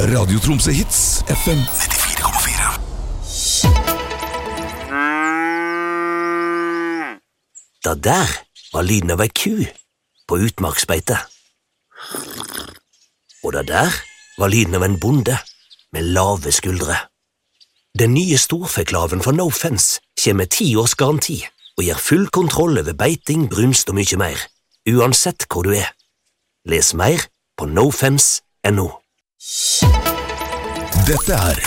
Radio Tromsø Hits, FM 94,4. Da der var lyden av ei ku på utmarksbeite. Og da der var lyden av en bonde med lave skuldre. Den nye storfeklaven fra No Fence kommer med 10 års garanti og gir full kontroll over beiting, brunst og mye mer, uansett hvor du er. Les mer på nofence.no. Dette er